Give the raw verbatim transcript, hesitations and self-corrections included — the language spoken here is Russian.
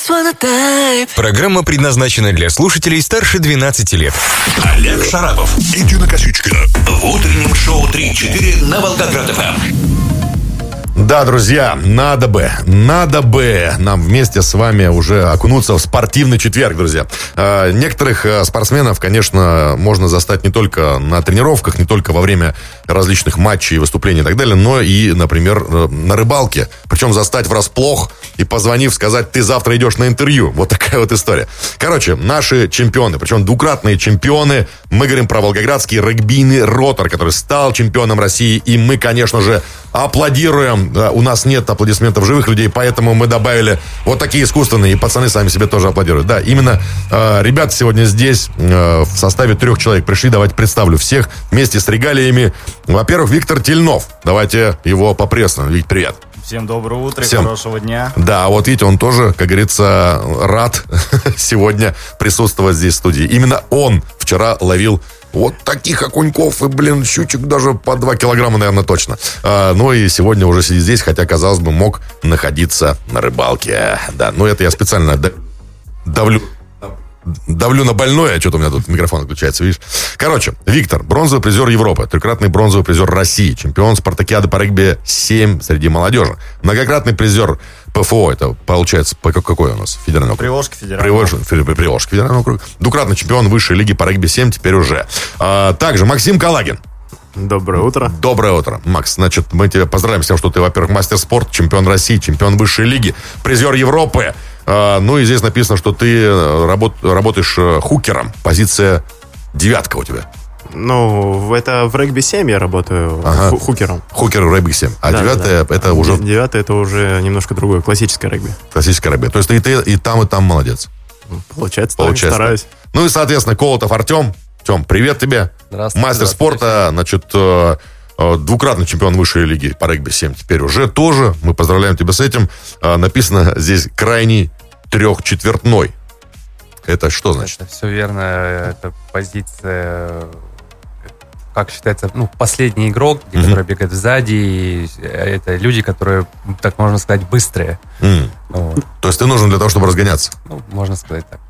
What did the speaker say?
Программа предназначена для слушателей старше двенадцати лет. Олег Шарапов и Дина Косичкина в утреннем шоу три-четыре на Волгоград-ФМ. Да, друзья, надо бы, надо бы нам вместе с вами уже окунуться в спортивный четверг, друзья. Э, некоторых э, спортсменов, конечно, можно застать не только на тренировках, не только во время различных матчей, выступлений и так далее, но и, например, э, на рыбалке. Причем застать врасплох и, позвонив, сказать: ты завтра идешь на интервью. Вот такая вот история. Короче, наши чемпионы, причем двукратные чемпионы. Мы говорим про волгоградский регбийный ротор, который стал чемпионом России. И мы, конечно же, аплодируем. Да, у нас нет аплодисментов живых людей, поэтому мы добавили вот такие искусственные, и пацаны сами себе тоже аплодируют. Да, именно э, ребята сегодня здесь э, в составе трех человек пришли. Давайте представлю всех вместе с регалиями. Во-первых, Виктор Тельнов. Давайте его поприветствуем. Вик, привет. Всем доброго утра, Всем. Хорошего дня. Да, вот видите, он тоже, как говорится, рад сегодня присутствовать здесь в студии. Именно он вчера ловил вот таких окуньков и, блин, щучек даже по два килограмма, наверное, точно. А, ну и сегодня уже сидит здесь, хотя, казалось бы, мог находиться на рыбалке. Да, ну это я специально давлю... Давлю на больное, что-то у меня тут микрофон отключается, видишь. Короче, Виктор, бронзовый призер Европы, трехкратный бронзовый призер России, чемпион спартакиады по регби семь среди молодежи, многократный призер ПФО, это получается, какой у нас федеральный округ? Приволжский федеральный округ. Приволжский федеральный округ. Двукратный чемпион высшей лиги по регби семь теперь уже. А, также Максим Калагин. Доброе утро. Доброе утро, Макс. Значит, мы тебя поздравим с тем, что ты, во-первых, мастер спорта, чемпион России, чемпион высшей лиги, призер Европы. А, ну и здесь написано, что ты работ, работаешь хукером. Позиция девятка у тебя. Ну, это в регби семь я работаю, ага. хукером. Хукер в регби семь. А да, девятая да. это уже... Девятая это уже немножко другое, классическое регби. Классическое регби. То есть и ты и там, и там молодец. Получается, Получается. Так, стараюсь. Ну и, соответственно, Колотов Артем. Тем, привет тебе. Здравствуйте. Мастер здравствуйте. спорта, значит, двукратный чемпион высшей лиги по регби семь теперь уже тоже. Мы поздравляем тебя с этим. Написано здесь крайний трехчетвертной. Это что значит? Это все верно. Это позиция, как считается, ну, последний игрок, mm-hmm. который бегает сзади. И это люди, которые, так можно сказать, быстрые. Mm. Вот. То есть ты нужен для того, чтобы разгоняться? Ну, можно сказать так.